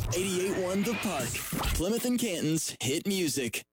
88.1 The Park, Plymouth and Canton's hit music.